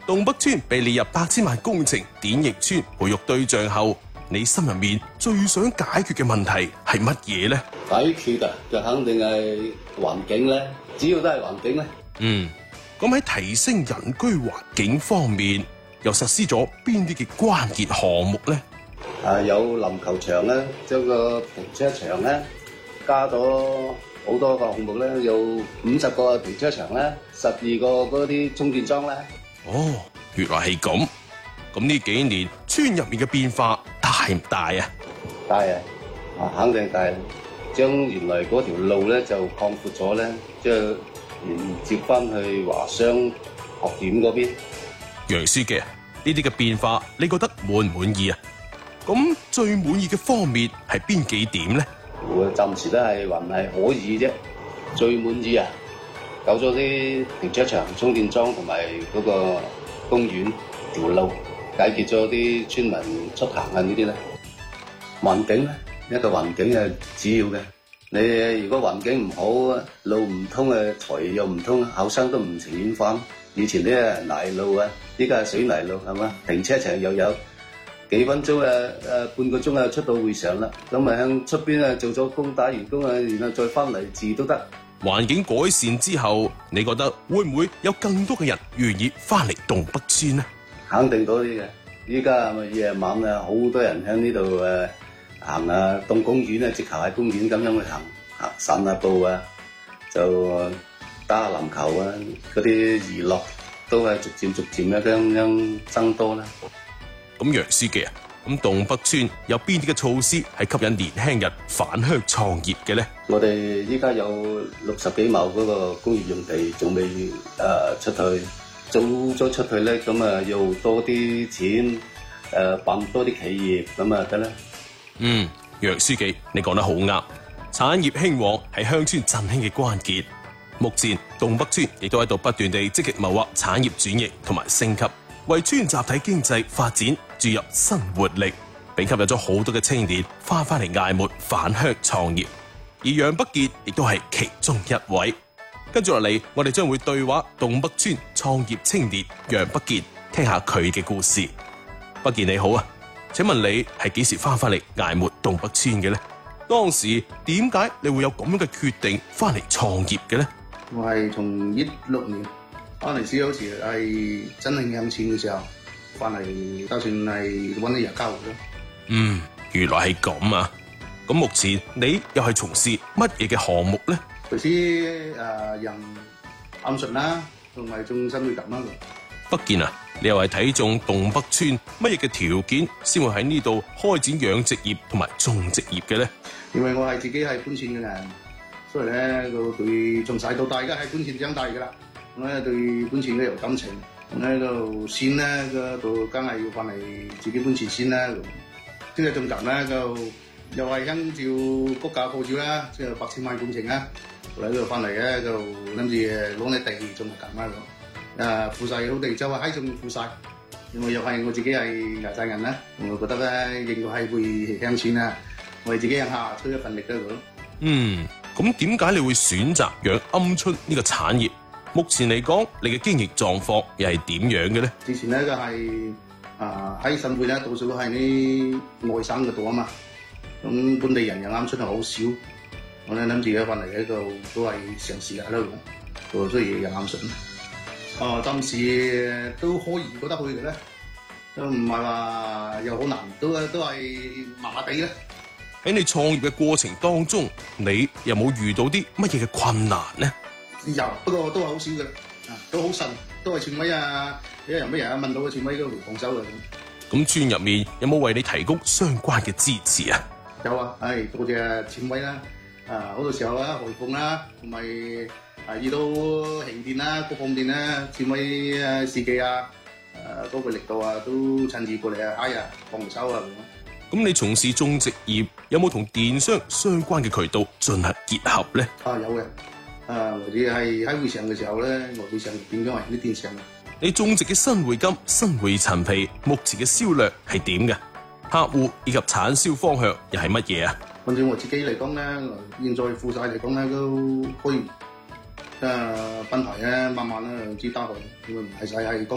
洞北村被列入8000萬工程典型村培育對象後，你心入面最想解決嘅問題係乜嘢呢？ 解決啊，就肯定係環境咧，主要都係環境咧。 咁喺提升人居環境方面，又實施咗邊啲嘅關鍵項目呢？ 有籃球場咧，將個停車場咧加咗好多個項目咧，有50個停車場咧，12個嗰啲充電樁咧。哦， 原來係咁。咁呢幾年村入面嘅變化大唔大啊？ 大啊，肯定大。將原來嗰條路咧就擴闊咗咧，即係連接翻去華商學院嗰邊。 楊書記啊，呢啲嘅變化你覺得滿唔滿意啊？咁最滿意嘅方面係邊幾點咧？ 我暫時都係還係可以啫。最滿意啊，搞咗啲停車場、充電樁同埋嗰個公園條路，解決咗啲村民出行啊呢啲咧。環境咧，一個環境係主要嘅。你如果環境唔好，路唔通啊，財又唔通，後生都唔情願翻。以前啲泥路啊，依家係水泥路係嘛？停車場又有幾分鐘半個鐘出到會場啦。咁咪向出邊做咗工打完工然後再翻嚟住都得。 環境改善之後，你覺得會唔會有更多嘅人願意翻嚟洞北村呢？ 肯定多啲嘅。依家咪夜晚好多人喺呢度行當公園直頭喺公園咁樣去行散下步就打下籃球嗰啲娛樂都係逐漸咁樣增多啦。 咁楊書記啊，咁洞北村有邊啲嘅措施係吸引年輕人返鄉創業嘅咧？ 我哋依家有60幾畝嗰個工業用地仲未出去，租咗出去咧，咁要多啲錢辦多啲企業咁得啦。 楊書記你講得好啱，產業興旺係鄉村振興嘅關鍵。目前洞北村亦都喺度不斷地積極謀劃產業轉型同埋升級，為村集體經濟發展注入新活力，並吸引咗好多嘅青年翻嚟艾末返鄉創業。而楊北傑亦都係其中一位。跟住落嚟，我哋將會對話洞北村創業青年楊北傑，聽下佢嘅故事。北傑你好啊，請問你係幾時翻嚟艾末洞北村嘅咧？當時點解你會有咁樣嘅決定翻嚟創業嘅咧？ 我係從16年翻嚟時，好似係真係啱錢嘅時候翻嚟，打算係揾啲日交咯。 原來係咁啊！咁目前你又係從事乜嘢嘅項目咧？ 類似人暗術啦，同埋種新會咁啦。 北傑啊，你又係睇中洞北村乜嘢嘅條件先會喺呢度開展養殖業同埋種植業嘅咧？ 因為我係自己係搬遷嘅人，所以咧就對從細到大而家係搬遷長大㗎啦。咁咧對搬遷都有感情，咁咧就先咧就梗係要翻嚟自己搬遷先啦。即係種植咧就又係跟照國家號召啦，即係8000萬工程啦。嚟到翻嚟咧就諗住攞啲地種嚟咁啦。富曬好地就話喺上面富曬，因為又係我自己係牙仔人啦，我覺得咧應該係會鄉村啦，為自己鄉下出一份力喺度咯。 咁點解你會選擇養鵪鶉呢個產業？目前嚟講，你嘅經營狀況又係點樣嘅咧？ 之前咧就係喺新會咧，多數都係啲外省嗰度啊嘛，咁本地人養鵪鶉係好少，我咧諗住咧翻嚟喺度都係嘗試下啦，做出嘢養鵪鶉。暫時都可以覺得去嘅咧，都唔係話又好難，都係麻麻地咧。 喺你創業嘅過程當中，你有冇遇到啲乜嘢嘅困難咧？ 有，不過都係好少嘅，都好順，都係村委有人乜人問到嘅村委都會幫手嘅。 咁村入面有冇為你提供相關嘅支持啊？ 有啊，多謝村委啦，好多時候海豐啦，同埋遇到停電啦、各方面啦，村委司機多個力度都親自過嚟幫手啊。 咁你從事種植業有冇同電商相關嘅渠道進行結合咧？ 有嘅，或者係喺會上嘅時候咧，我會上變咗係啲電商。 你種植嘅新會金、新會陳皮，目前嘅銷量係點嘅？客戶以及產銷方向又係乜嘢啊？ 按照我自己嚟講咧，現在負債嚟講咧都可以，品牌咧慢慢咧知道，因為唔係晒係